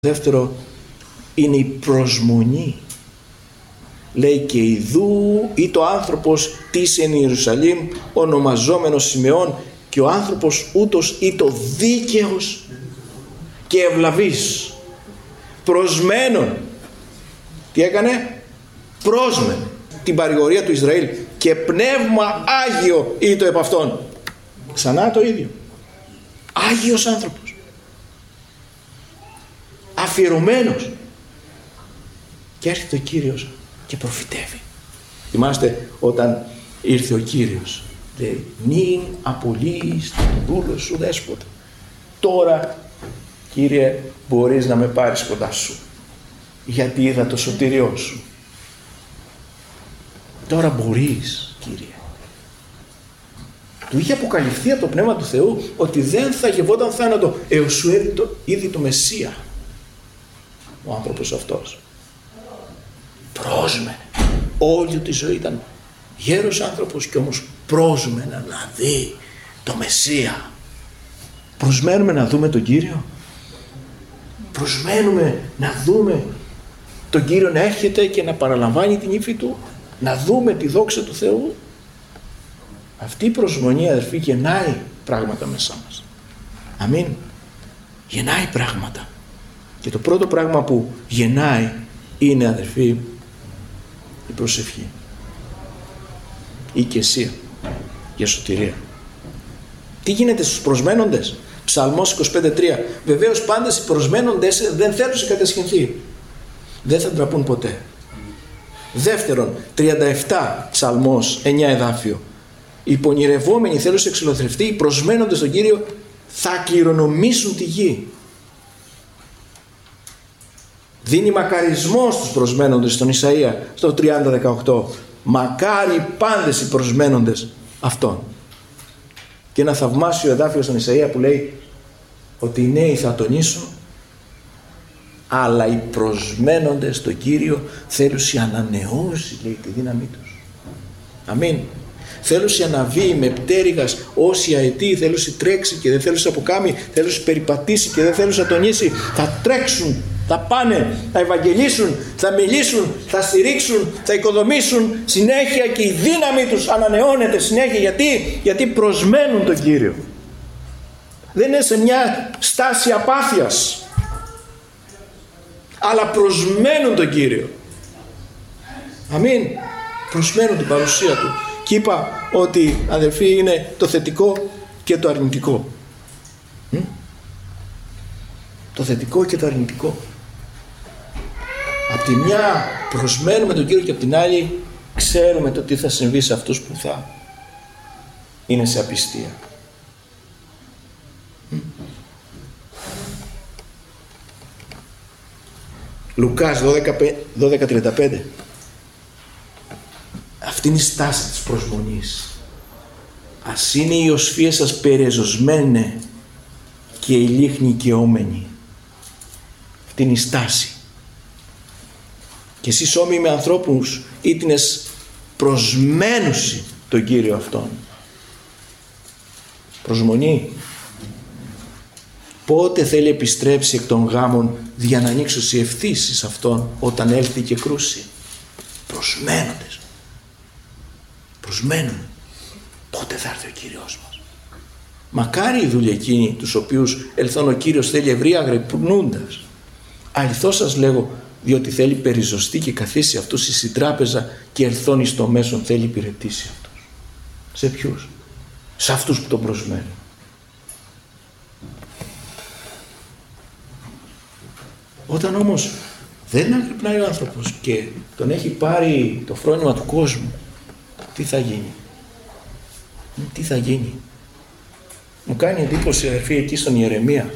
Δεύτερο είναι η προσμονή. Λέει και ιδού ή το άνθρωπος της εν Ιερουσαλήμ ονομαζόμενος Σιμεών και ο άνθρωπος ούτως ή το δίκαιος και ευλαβής προσμένων. Τι έκανε? Πρόσμενε την παρηγορία του Ισραήλ και πνεύμα Άγιο ή το επ' αυτόν. Ξανά το ίδιο. Άγιος άνθρωπος, αφιερωμένος, και έρχεται ο Κύριος και προφητεύει. Θυμάστε όταν ήρθε ο Κύριος, λέει νυν απολύεις τον δούλο σου δέσποτα. Τώρα Κύριε μπορείς να με πάρεις κοντά σου, γιατί είδα το σωτήριό σου. Τώρα μπορείς, Κύριε. Του είχε αποκαλυφθεί από το Πνεύμα του Θεού ότι δεν θα γευόταν θάνατο έως σου είδη το Μεσσία ο άνθρωπος αυτός. Πρόσμενε. Όλη τη ζωή ήταν γέρος άνθρωπος και όμως πρόσμενε να δει το Μεσσία. Προσμένουμε να δούμε τον Κύριο. Προσμένουμε να δούμε τον Κύριο να έρχεται και να παραλαμβάνει την ύφη του. Να δούμε τη δόξα του Θεού. Αυτή η προσμονή, αδερφοί, γεννάει πράγματα μέσα μας. Αμήν. Γεννάει πράγματα. Και το πρώτο πράγμα που γεννάει είναι, αδερφοί, η προσευχή. Η οικεσία για σωτηρία. Τι γίνεται στους προσμένοντες? Ψαλμός 25:3. Βεβαίως πάντες οι προσμένοντες δεν θέλουν σε κατασχυνθεί. Δεν θα ντραπούν ποτέ. Δεύτερον, 37 Ψαλμός 9 εδάφιο. Οι πονηρευόμενοι θέλουν σε εξολοθρευτεί, οι προσμένοντες στον Κύριο θα κληρονομήσουν τη γη. Δίνει μακαρισμό στους προσμένοντες στον Ισαΐα στο 30:18. Μακάρι πάντες οι προσμένοντες αυτών. Και ένα θαυμάσιο εδάφιο στον Ισαΐα που λέει ότι οι νέοι θα τονίσουν, αλλά οι προσμένοντες στον Κύριο θέλουσι ανανεώσει, λέει, τη δύναμή τους. Αμήν. Θέλουσι αναβεί με πτέρυγας όσοι αετοί, θέλουσι τρέξει και δεν θέλουσι αποκάμει, θέλουσι περιπατήσει και δεν θέλουσι ατονίσει. Θα τρέξουν, θα πάνε, θα ευαγγελίσουν, θα μιλήσουν, θα στηρίξουν, θα οικοδομήσουν συνέχεια και η δύναμη τους ανανεώνεται συνέχεια. Γιατί προσμένουν τον Κύριο. Δεν είναι σε μια στάση απάθειας, αλλά προσμένουν τον Κύριο. Αμήν. Προσμένουν την παρουσία Του. Και είπα ότι, αδελφοί, είναι το θετικό και το αρνητικό. Το θετικό και το αρνητικό. Απ' τη μια προσμένουμε τον Κύριο και απ' την άλλη ξέρουμε το τι θα συμβεί σε αυτούς που θα είναι σε απιστία. Λουκάς 12:35. Αυτή είναι η στάση της προσμονής. Ας είναι οι οσφίες σας περεζωσμένε και η λίχνη οικαιόμενη. Αυτή είναι η στάση. Και εσείς όμοιοι με ανθρώπους ήτινες προσμένουσι τον Κύριο αυτόν. Προσμονή. Πότε θέλει επιστρέψει εκ των γάμων για να ανοίξουν οι ευθύσεις αυτόν όταν έλθει και κρούσει? Προσμένοντες. Προσμένουν. Πότε θα έρθει ο Κύριος μας? Μακάρι οι δούλοι εκείνοι τους οποίους ελθόν ο Κύριος θέλει ευρύ αγρυπνούντας. Αληθώς σας λέγω, διότι θέλει περιζωστεί και καθίσει αυτούς εις η τράπεζα και ελθόν εις το μέσον θέλει υπηρετήσει αυτούς. Σε ποιους? Σε αυτούς που τον προσμένουν. Όταν όμως δεν αγρυπνάει ο άνθρωπος και τον έχει πάρει το φρόνημα του κόσμου, τι θα γίνει? Τι θα γίνει? Μου κάνει εντύπωση, αδερφοί, εκεί στον Ιερεμία,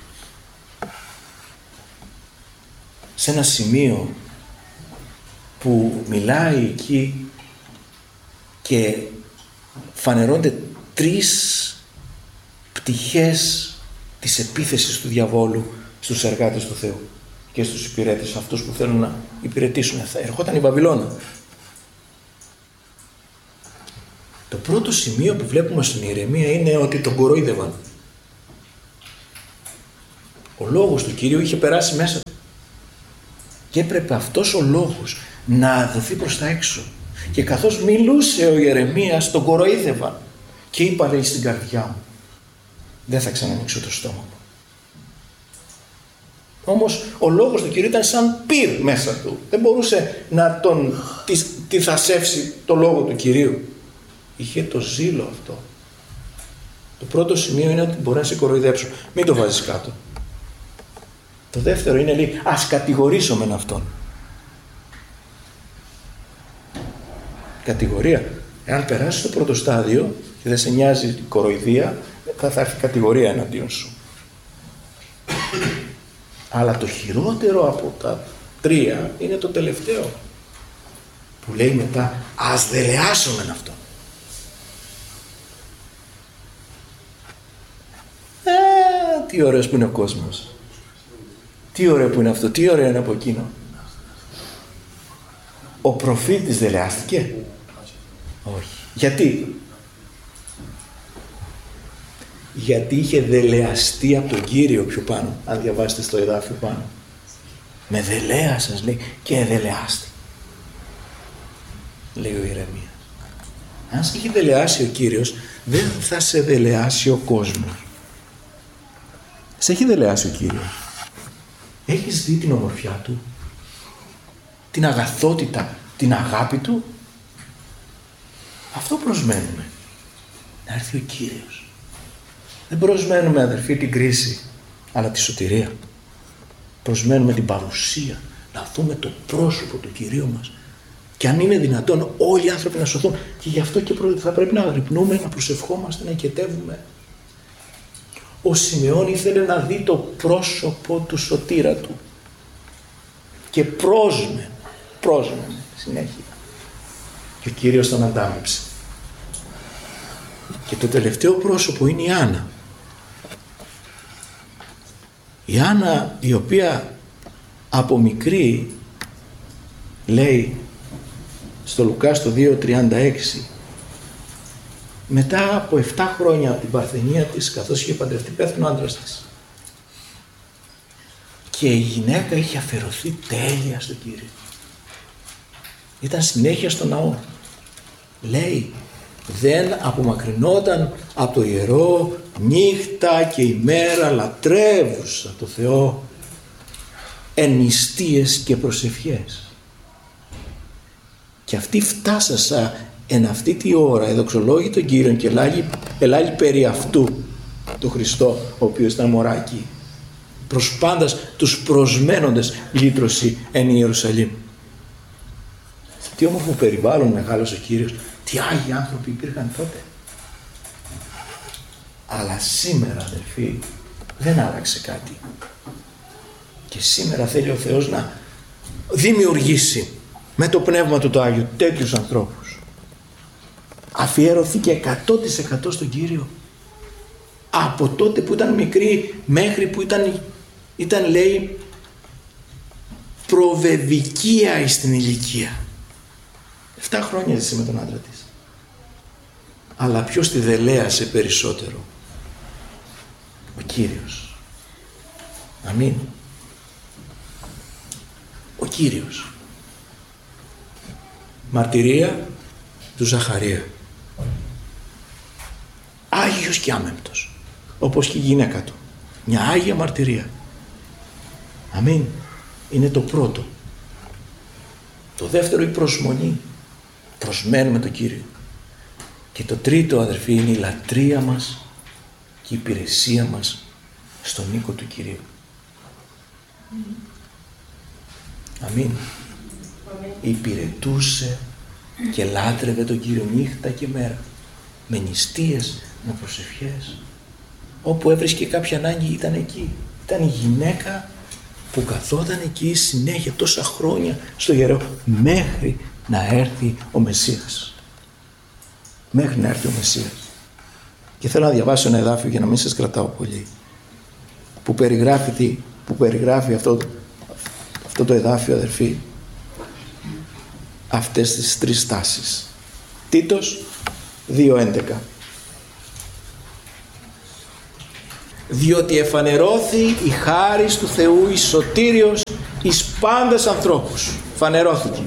σε ένα σημείο που μιλάει εκεί και φανερώνται τρεις πτυχές της επίθεσης του διαβόλου στους εργάτες του Θεού και στους υπηρέτες, αυτούς που θέλουν να υπηρετήσουν. Ερχόταν η Βαβυλώνα. Το πρώτο σημείο που βλέπουμε στον Ιερεμία είναι ότι τον κορόιδευαν. Ο λόγος του Κυρίου είχε περάσει μέσα του. Και έπρεπε αυτός ο λόγος να δοθεί προς τα έξω. Και καθώς μιλούσε ο Ιερεμίας, τον κοροϊδεύαν. Και είπα, λέει, στην καρδιά μου, δεν θα ξανανοίξω το στόμα μου. Όμως ο λόγος του Κυρίου ήταν σαν πυρ μέσα του. Δεν μπορούσε να τον τυθασεύσει το λόγο του Κυρίου. Είχε το ζήλο αυτό. Το πρώτο σημείο είναι ότι μπορεί να σε κοροϊδέψω. Μην το βάζεις κάτω. Το δεύτερο είναι, λέει, ας κατηγορήσω μεν αυτόν. Κατηγορία. Εάν περάσεις το πρώτο στάδιο και δεν σε νοιάζει η κοροϊδία, θα έρθει κατηγορία εναντίον σου. Αλλά το χειρότερο από τα τρία είναι το τελευταίο. Που λέει μετά, ας δελεάσω μεν αυτόν. Τι ωραίος που είναι ο κόσμος. Τι ωραίο που είναι αυτό, τι ωραίο είναι από εκείνο. Ο προφήτης δελεάστηκε? Όχι. Γιατί? Γιατί είχε δελεαστεί από τον Κύριο πιο πάνω. Αν διαβάσετε στο εδάφιο πάνω. Με δελέα σας, λέει, και δελεάστη. Λέει ο Ιερεμίας. Αν σε έχει δελεάσει ο Κύριος, δεν θα σε δελεάσει ο κόσμος. Σε έχει δελεάσει ο Κύριος. Έχεις δει την ομορφιά του, την αγαθότητα, την αγάπη του? Αυτό προσμένουμε. Να έρθει ο Κύριος. Δεν προσμένουμε, αδερφοί, την κρίση, αλλά τη σωτηρία. Προσμένουμε την παρουσία, να δούμε το πρόσωπο του Κυρίου μας. Και αν είναι δυνατόν όλοι οι άνθρωποι να σωθούν. Και γι' αυτό και θα πρέπει να αγρυπνούμε, να προσευχόμαστε, να οικετεύουμε. Ο Σιμεών ήθελε να δει το πρόσωπο του σωτήρα του. Και πρόσμενε συνέχεια. Και ο Κύριος τον αντάμεψε. Και το τελευταίο πρόσωπο είναι η Άννα. Η Άννα, η οποία από μικρή, λέει στο Λουκά στο 2:36, μετά από 7 χρόνια από την παρθενία της, καθώς είχε παντρευτεί, πέθανε ο άντρας της. Και η γυναίκα είχε αφιερωθεί τέλεια στον Κύριο. Ήταν συνέχεια στο ναό. Λέει, δεν απομακρυνόταν από το ιερό νύχτα και ημέρα, λατρεύουσα το Θεό εν νηστείες και προσευχές. Και αυτοί φτάσασα εν αυτή τη ώρα εδοξολόγη τον Κύριον και ελάλη περί αυτού του Χριστό, ο οποίος ήταν μωράκι, προς πάντας τους προσμένοντες λύτρωση εν Ιερουσαλήμ. Τι όμορφο περιβάλλον μεγάλος ο Κύριος, τι άγιοι άνθρωποι υπήρχαν τότε. Αλλά σήμερα, αδελφοί, δεν άλλαξε κάτι. Και σήμερα θέλει ο Θεός να δημιουργήσει με το Πνεύμα του το Άγιο τέτοιους ανθρώπους. Αφιερωθήκε 100% στον Κύριο. Από τότε που ήταν μικρή μέχρι που ήταν λέει προβεβικία στην ηλικία. 7 χρόνια ζήσε με τον άντρα της. Αλλά ποιος τη δελέασε περισσότερο? Ο Κύριος. Αμήν. Ο Κύριος. Μαρτυρία του Ζαχαρία. Άγιος και άμεμπτος. Όπως και η γυναίκα του. Μια άγια μαρτυρία. Αμήν. Είναι το πρώτο. Το δεύτερο η προσμονή. Προσμένουμε τον Κύριο. Και το τρίτο, αδερφοί, είναι η λατρεία μας και η υπηρεσία μας στον οίκο του Κυρίου. Αμήν. Υπηρετούσε και λάτρευε τον Κύριο νύχτα και μέρα, με νηστείες, με προσευχές. Όπου έβρισκε κάποια ανάγκη ήταν εκεί. Ήταν η γυναίκα που καθόταν εκεί συνέχεια τόσα χρόνια στο ιερό, μέχρι να έρθει ο Μεσσίας. Μέχρι να έρθει ο Μεσσίας. Και θέλω να διαβάσω ένα εδάφιο για να μην σας κρατάω πολύ, που περιγράφει αυτό το εδάφιο, αδερφοί, αυτές τις τρεις τάσεις. Τίτος 2:11. διότι εφανερώθη η χάρις του Θεού εις σωτήριος εις πάντες ανθρώπους. Φανερώθηκε.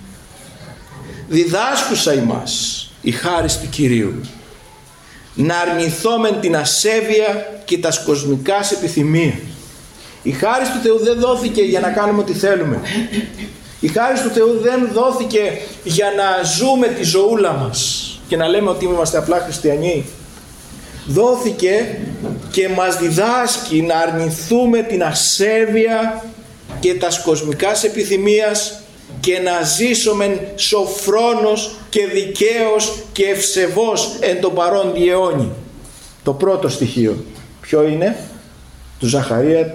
Διδάσκουσα ημάς η χάρις του Κυρίου, να αρνηθόμεν την ασέβεια και τας κοσμικάς επιθυμία. Η χάρις του Θεού δεν δόθηκε για να κάνουμε ό,τι θέλουμε. Η χάρις του Θεού δεν δόθηκε για να ζούμε τη ζωούλα μας και να λέμε ότι είμαστε απλά χριστιανοί. Δόθηκε και μας διδάσκει να αρνηθούμε την ασέβεια και τας κοσμικάς επιθυμίας και να ζήσουμε σοφρόνος και δικαίος και ευσεβός εν το παρόν διαιώνι. Το πρώτο στοιχείο ποιο είναι? Του Ζαχαρία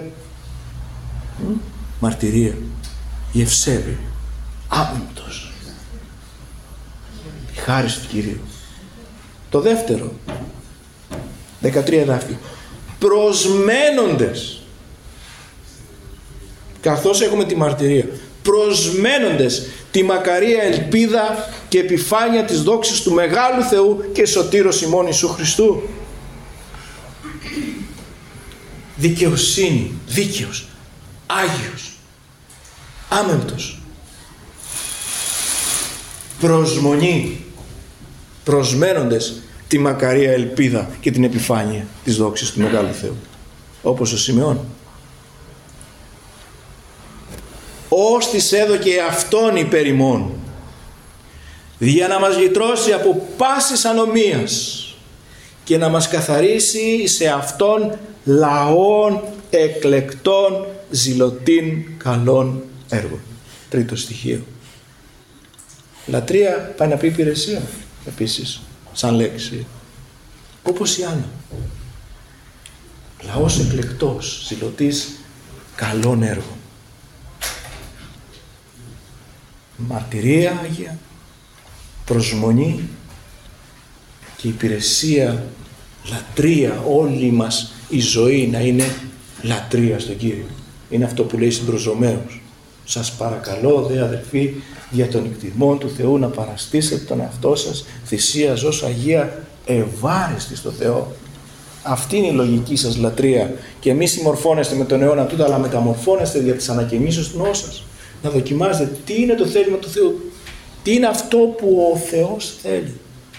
μαρτυρία, η ευσέβεια, άπλητος, η χάρις του Κυρίου. Το δεύτερο, 13 εδάφιο, προσμένοντες, καθώς έχουμε τη μαρτυρία, προσμένοντες τη μακαρία ελπίδα και επιφάνεια της δόξης του μεγάλου Θεού και σωτήρος ημών Ιησού Χριστού. Δικαιοσύνη, δίκαιος, Άγιος, άμεμπτος, προσμονή, προσμένοντες τη μακαρία ελπίδα και την επιφάνεια της δόξης του μεγάλου Θεού, όπως ο Σιμεών. Ως της έδωκε αυτόν υπέρ ημών, για να μας γητρώσει από πάσης ανομίας και να μας καθαρίσει σε αυτόν λαών εκλεκτών ζηλωτήν καλών έργων. Τρίτο στοιχείο. Λατρεία πάει να πει υπηρεσία επίσης, σαν λέξη. Όπως η Άννα. Λαός εκλεκτός, ζηλωτής καλών έργων. Μαρτυρία Άγια, προσμονή και υπηρεσία, λατρεία. Όλη μας η ζωή να είναι λατρεία στον Κύριο. Είναι αυτό που λέει στην προς Ρωμαίους. Σας παρακαλώ δε αδελφοί, για τον εκτιμών του Θεού να παραστήσετε τον εαυτό σας θυσία ως αγία ευάρεστη στο Θεό. Αυτή είναι η λογική σας λατρεία. Και εμείς συμμορφώνεστε με τον αιώνα τούτο, αλλά μεταμορφώνεστε δια της ανακαινήσεως του νόου σας. Να δοκιμάζετε τι είναι το θέλημα του Θεού. Τι είναι αυτό που ο Θεός θέλει.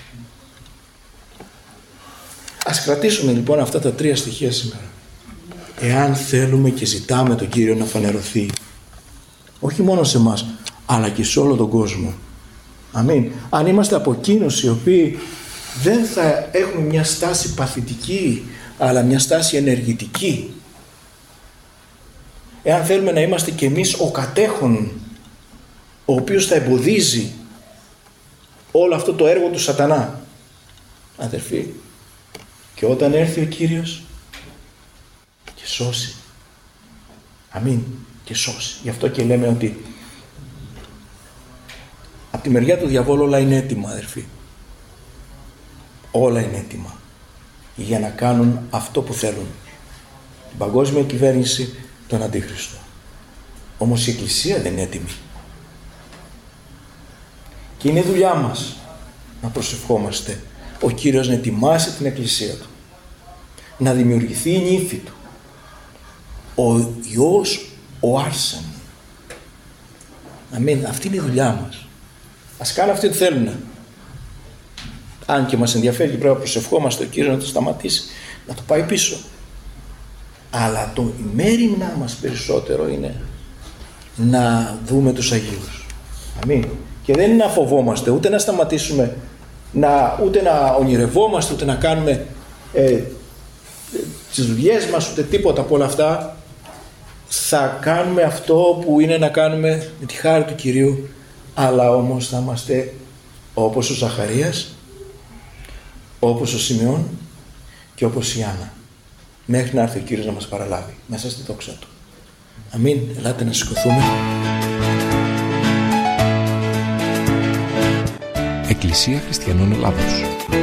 Ας κρατήσουμε λοιπόν αυτά τα τρία στοιχεία σήμερα. Εάν θέλουμε και ζητάμε τον Κύριο να φανερωθεί, όχι μόνο σε εμάς, αλλά και σε όλο τον κόσμο. Αμήν. Αν είμαστε από εκείνους οι οποίοι δεν θα έχουμε μια στάση παθητική, αλλά μια στάση ενεργητική. Εάν θέλουμε να είμαστε και εμείς ο κατέχον, ο οποίος θα εμποδίζει όλο αυτό το έργο του σατανά. Αδερφοί, και όταν έρθει ο Κύριος και σώσει. Αμήν. Και σώσει. Γι' αυτό και λέμε ότι από τη μεριά του διαβόλου όλα είναι έτοιμα, αδερφοί. Όλα είναι έτοιμα για να κάνουν αυτό που θέλουν. Την παγκόσμια κυβέρνηση, τον Αντίχριστο. Όμως η Εκκλησία δεν είναι έτοιμη. Και είναι δουλειά μας να προσευχόμαστε ο Κύριος να ετοιμάσει την Εκκλησία Του. Να δημιουργηθεί η νύφη Του. Ο Υιός ο Άρσεν. Αμήν. Αυτή είναι η δουλειά μας. Ας κάνουν αυτό τι θέλουν. Αν και μας ενδιαφέρει και πρέπει να προσευχόμαστε ο Κύριος να το σταματήσει, να το πάει πίσω. Αλλά το μέριμνά μας περισσότερο είναι να δούμε τους Αγίους. Αμήν. Και δεν είναι να φοβόμαστε, ούτε να σταματήσουμε, ούτε να ονειρευόμαστε, ούτε να κάνουμε τις δουλειές μας, ούτε τίποτα από όλα αυτά. Θα κάνουμε αυτό που είναι να κάνουμε με τη χάρη του Κυρίου, αλλά όμως θα είμαστε όπως ο Ζαχαρίας, όπως ο Σιμεών και όπως η Άννα, μέχρι να έρθει ο Κύριος να μας παραλάβει μέσα στη δόξα Του. Αμήν. Ελάτε να σηκωθούμε. Εκκλησία Χριστιανών Ελλάδος.